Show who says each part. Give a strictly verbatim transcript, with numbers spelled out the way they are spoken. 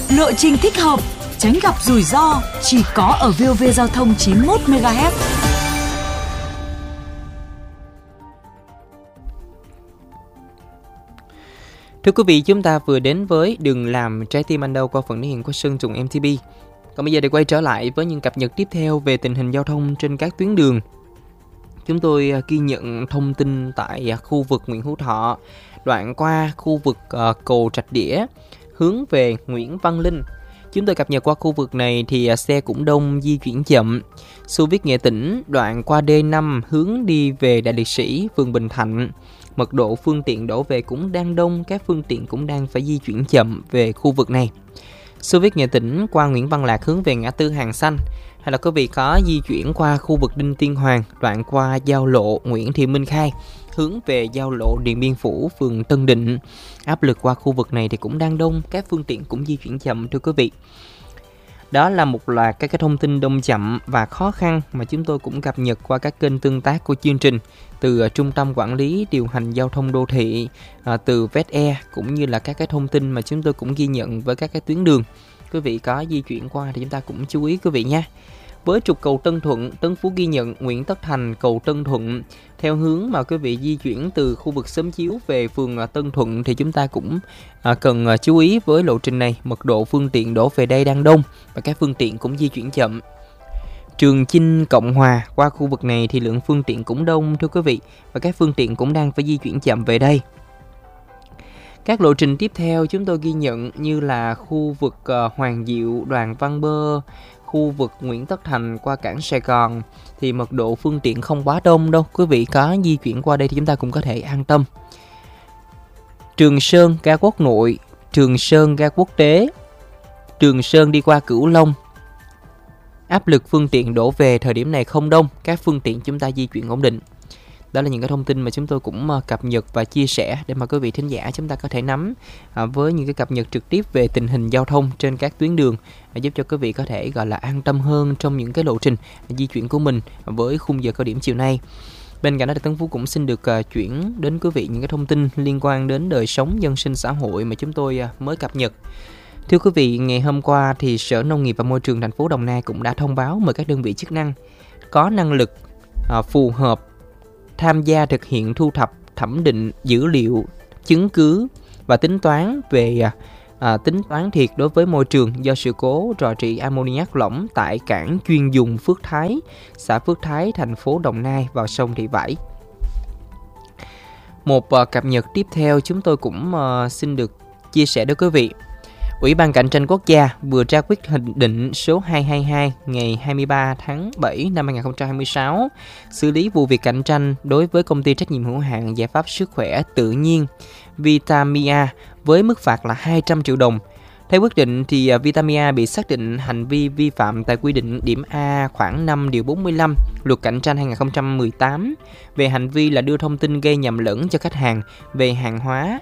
Speaker 1: lộ trình thích hợp, tránh gặp rủi ro, chỉ có ở vê o vê Giao thông chín mươi mốt mê ga héc.
Speaker 2: Thưa quý vị, chúng ta vừa đến với Đừng Làm Trái Tim Anh Đâu qua phần thể hiện của Sơn Tùng em tê pê. Còn bây giờ để quay trở lại với những cập nhật tiếp theo về tình hình giao thông trên các tuyến đường. Chúng tôi ghi nhận thông tin tại khu vực Nguyễn Hữu Thọ, đoạn qua khu vực uh, cầu Rạch Đĩa, hướng về Nguyễn Văn Linh. Chúng tôi cập nhật qua khu vực này thì uh, xe cũng đông, di chuyển chậm. Xô viết Nghệ Tĩnh, đoạn qua đê năm hướng đi về Đại Liệt Sĩ, phường Bình Thạnh. Mật độ phương tiện đổ về cũng đang đông, các phương tiện cũng đang phải di chuyển chậm về khu vực này. Xô viết Nghệ Tĩnh qua Nguyễn Văn Lạc hướng về ngã tư Hàng Xanh, hay là quý vị có di chuyển qua khu vực Đinh Tiên Hoàng, đoạn qua giao lộ Nguyễn Thị Minh Khai hướng về giao lộ Điện Biên Phủ, phường Tân Định. Áp lực qua khu vực này thì cũng đang đông, các phương tiện cũng di chuyển chậm thưa quý vị. Đó là một loạt các cái thông tin đông chậm và khó khăn mà chúng tôi cũng cập nhật qua các kênh tương tác của chương trình, từ uh, Trung tâm Quản lý Điều hành Giao thông Đô thị, uh, từ vê e tê e, cũng như là các cái thông tin mà chúng tôi cũng ghi nhận với các cái tuyến đường. Quý vị có di chuyển qua thì chúng ta cũng chú ý quý vị nha. Với trục cầu Tân Thuận, Tân Phú ghi nhận Nguyễn Tất Thành, cầu Tân Thuận. Theo hướng mà quý vị di chuyển từ khu vực Xóm Chiếu về phường Tân Thuận thì chúng ta cũng à, cần à, chú ý với lộ trình này. Mật độ phương tiện đổ về đây đang đông và các phương tiện cũng di chuyển chậm. Trường Chinh Cộng Hòa, qua khu vực này thì lượng phương tiện cũng đông thưa quý vị, và các phương tiện cũng đang phải di chuyển chậm về đây. Các lộ trình tiếp theo chúng tôi ghi nhận như là khu vực uh, Hoàng Diệu, Đoàn Văn Bơ, khu vực Nguyễn Tất Thành qua cảng Sài Gòn thì mật độ phương tiện không quá đông đâu. Quý vị có di chuyển qua đây thì chúng ta cũng có thể an tâm. Trường Sơn, ga quốc nội, Trường Sơn, ga quốc tế, Trường Sơn đi qua Cửu Long. Áp lực phương tiện đổ về thời điểm này không đông, các phương tiện chúng ta di chuyển ổn định. Đó là những cái thông tin mà chúng tôi cũng cập nhật và chia sẻ để mà quý vị thính giả chúng ta có thể nắm à, với những cái cập nhật trực tiếp về tình hình giao thông trên các tuyến đường, à, giúp cho quý vị có thể gọi là an tâm hơn trong những cái lộ trình à, di chuyển của mình với khung giờ cao điểm chiều nay. Bên cạnh đó thì Tấn Phú cũng xin được uh, chuyển đến quý vị những cái thông tin liên quan đến đời sống dân sinh xã hội mà chúng tôi uh, mới cập nhật. Thưa quý vị, ngày hôm qua thì Sở Nông nghiệp và Môi trường thành phố Đồng Nai cũng đã thông báo mời các đơn vị chức năng có năng lực uh, phù hợp tham gia thực hiện thu thập, thẩm định dữ liệu, chứng cứ và tính toán về à, tính toán thiệt đối với môi trường do sự cố rò rỉ ammoniac lỏng tại cảng chuyên dùng Phước Thái, xã Phước Thái, thành phố Đồng Nai vào sông Thị Vải. Một uh, cập nhật tiếp theo chúng tôi cũng uh, xin được chia sẻ với quý vị. Ủy ban Cạnh tranh Quốc gia vừa ra quyết định số hai trăm hai mươi hai ngày hai mươi ba tháng bảy năm hai nghìn không trăm hai mươi sáu xử lý vụ việc cạnh tranh đối với công ty trách nhiệm hữu hạn giải pháp sức khỏe tự nhiên Vitamia với mức phạt là hai trăm triệu đồng. Theo quyết định thì Vitamia bị xác định hành vi vi phạm tại quy định điểm A khoảng năm điều bốn mươi lăm Luật Cạnh tranh hai nghìn không trăm mười tám về hành vi là đưa thông tin gây nhầm lẫn cho khách hàng về hàng hóa